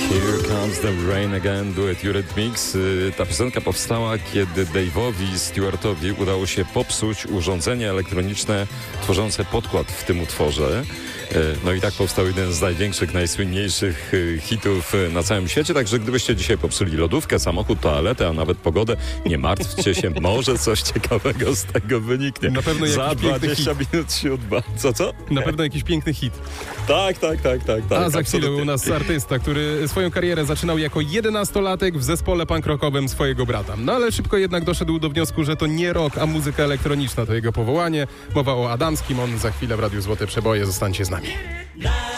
Here Comes the Rain Again, duet Eurythmics. Ta piosenka powstała, kiedy Dave'owi Stewartowi udało się popsuć urządzenie elektroniczne tworzące podkład w tym utworze. No i tak powstał jeden z największych, najsłynniejszych hitów na całym świecie. Także gdybyście dzisiaj popsuli lodówkę, samochód, toaletę, a nawet pogodę, nie martwcie się, może coś ciekawego z tego wyniknie. Na pewno za jakiś 20 minut się odba. Co? Na pewno jakiś piękny hit. Tak. A za chwilę u nas artysta, który swoją karierę zaczynał jako 11-latek w zespole punk rockowym swojego brata. No ale szybko jednak doszedł do wniosku, że to nie rock, a muzyka elektroniczna to jego powołanie. Mowa o Adamskim, on za chwilę w Radiu Złote Przeboje. Zostańcie z nami.